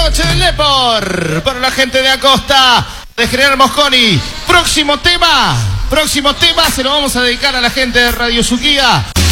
noche del Lepor. Para la gente de Acosta, de General Mosconi. Próximo tema se lo vamos a dedicar a la gente de Radio Suquía.